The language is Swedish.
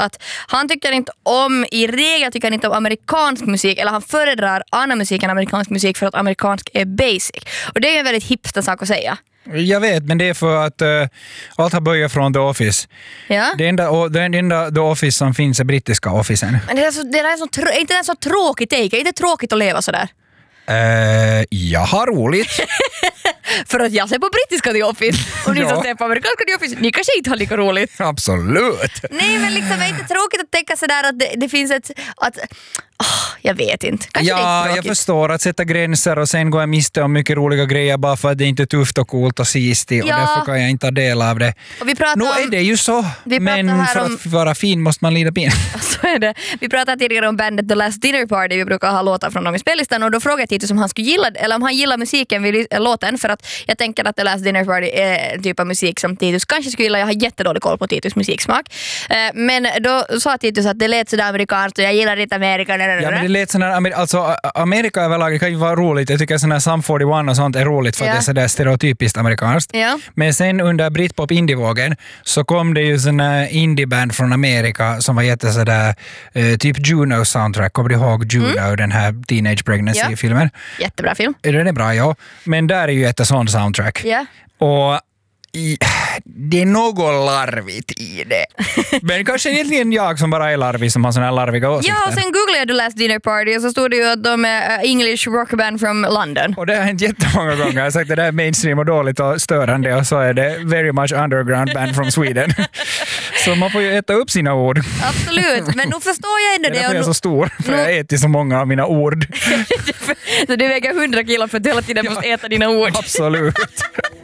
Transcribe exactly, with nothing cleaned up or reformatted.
att han tycker inte om, i regel tycker han inte om amerikansk musik, eller han föredrar annan musik än amerikansk musik för att amerikansk är basic. Och det är en väldigt hipster sak att säga. Jag vet, men det är för att uh, allt har börjat från The Office. Ja. Det enda, det enda The Office som finns är brittiska Officen. Men det är, så, det är så, tr- inte det så tråkigt, det är inte tråkigt att leva sådär. Uh, jag har roligt. För att jag ser på brittiska The Office och ni ja. som ser på amerikanska The Office, ni kanske inte har lika roligt. Absolut. Nej, men liksom är inte tråkigt att tänka sådär att det, det finns ett... Att, oh, jag vet inte. Kanske ja, inte jag förstår att sätta gränser och sen går jag miste om mycket roliga grejer bara för att det inte är tufft och coolt och sistigt ja. och därför kan jag inte ta del av det. Och vi pratar nu om, är det ju så, men för om, att vara fin måste man lida pin. Så är det. Vi pratade tidigare om bandet The Last Dinner Party, vi brukar ha låtar från dem i spellistan och då frågade jag Titus om han skulle gilla, eller om han gillar musiken vid låten, för att jag tänker att The Last Dinner Party är en typ av musik som Titus kanske skulle gilla. Jag har jättedålig koll på Titus musiksmak. Men då sa Titus att det lät sådär amerikanskt och jag gillar inte Amerika. Ja, men det lät sådär, alltså Amerika överlag kan ju vara roligt. Jag tycker sådär Sum fyrtioett och sånt är roligt för ja. att det är sådär stereotypiskt amerikanskt. Ja. Men sen under Britpop indievågen så kom det ju sådana indieband från Amerika som var jätte sådär eh, typ Juno soundtrack. Kommer du ihåg Juno, mm. den här Teenage Pregnancy-filmen? Ja. Jättebra film. Den är bra, ja. Men där är ju ett sånt soundtrack. Ja. Och i, det är något larvigt i det. Men kanske egentligen jag som bara är larvig som har såna här larviga åsikter. Ja, och sen googlade jag The Last Dinner Party och så stod det ju att de är English rockband from London. Och det har hänt jättemånga gånger. Jag har sagt att det där är mainstream och dåligt och störande och så är det very much underground band from Sweden. Så man får ju äta upp sina ord. Absolut, men nu förstår jag ändå det. Det är därför jag är så stor, för nu... jag äter så många av mina ord. Så du väger hundra kilo för att hela tiden måste äta dina ord. Absolut.